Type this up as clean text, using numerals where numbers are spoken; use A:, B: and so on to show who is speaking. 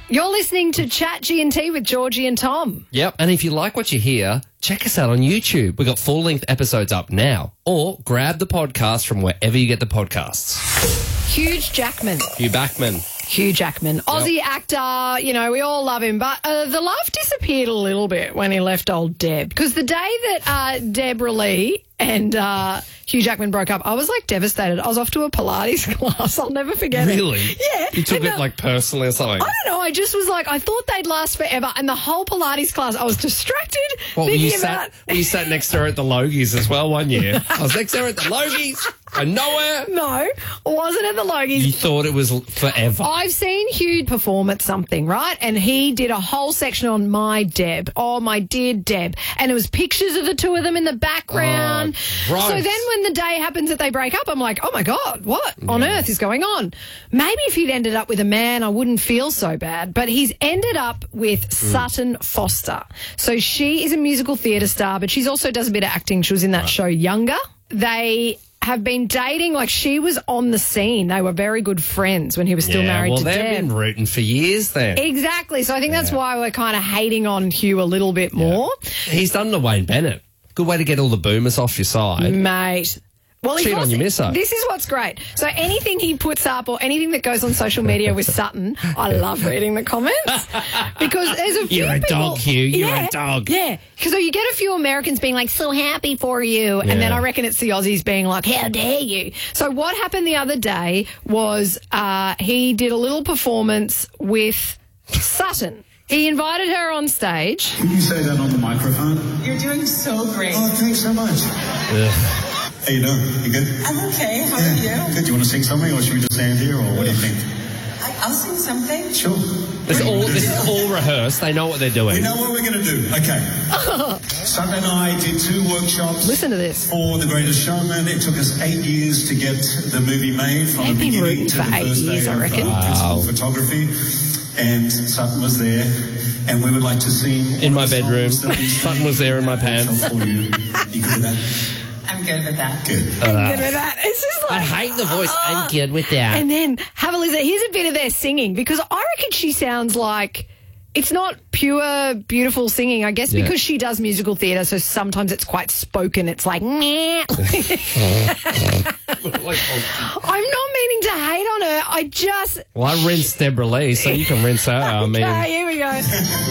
A: You're listening to Chat G&T with Georgie and Tom.
B: Yep, and if you like what you hear, check us out on YouTube. We've got full-length episodes up now. Or grab the podcast from wherever you get the podcasts.
A: Hugh Jackman.
B: Hugh Jackman.
A: Hugh Jackman. Aussie actor, you know, we all love him. But the love disappeared a little bit when he left old Deb. Because the day that Deborah Lee and Hugh Jackman broke up, I was, like, devastated. I was off to a Pilates class. I'll never forget it.
B: Really?
A: Yeah.
B: You took it, like, personally or something?
A: I don't know. I just was like, I thought they'd last forever. And the whole Pilates class, I was distracted thinking about...
B: You sat next to her at the Logies as well one year. I was next to her at the Logies and nowhere.
A: No, I wasn't at the Logies.
B: You thought it was forever.
A: I've seen Hugh perform at something, right? And he did a whole section on My Deb. Oh, my dear Deb. And it was pictures of the two of them in the background.
B: Oh, gross.
A: So then when the day happens that they break up, I'm like, oh, my God, what on earth is going on? Maybe if he'd ended up with a man, I wouldn't feel so bad. But he's ended up with Sutton Foster. So she is a musical theatre star, but she also does a bit of acting. She was in that show Younger. They have been dating, like she was on the scene. They were very good friends when he was still married to Deb.
B: Well, they've been rooting for years then.
A: Exactly. So I think that's why we're kind of hating on Hugh a little bit more.
B: He's done the Wayne Bennett. Good way to get all the boomers off your side.
A: Mate. Well,
B: cheat on your misso.
A: This is what's great. So anything he puts up or anything that goes on social media with Sutton, I love reading the comments because there's a few
B: You're a
A: people,
B: dog, Hugh. You're a dog.
A: Yeah, because you get a few Americans being like, so happy for you. And then I reckon it's the Aussies being like, how dare you? So what happened the other day was he did a little performance with Sutton. He invited her on stage.
C: Can you say that on the microphone?
D: You're doing so great.
C: Oh, thanks so much. How you doing? You good?
D: I'm okay. How are you?
C: Good. Do you want to sing something, or should we just stand here, or what do you think?
D: I'll sing something.
C: Sure.
B: This is all rehearsed. They know what they're doing.
C: We know what we're going to do. Okay. Sutton and I did 2 workshops.
A: Listen to this.
C: For The Greatest Showman. It took us 8 years to get the movie made from the beginning to the first day of principal photography. And Sutton was there, and we would like to sing
B: in my bedroom. Sutton was there in my pants.
C: You good with that?
D: I'm good with that.
C: Good.
A: I'm good with that. It's just like,
B: I hate the voice. I'm good with that.
A: And then have a listen. Here's a bit of their singing because I reckon she sounds like it's not pure, beautiful singing. I guess because she does musical theatre, so sometimes it's quite spoken. It's like, meh. I'm not meaning to hate on her.
B: Well, I rinsed Deborah Lee, so you can rinse her. I mean,
A: okay, here we go.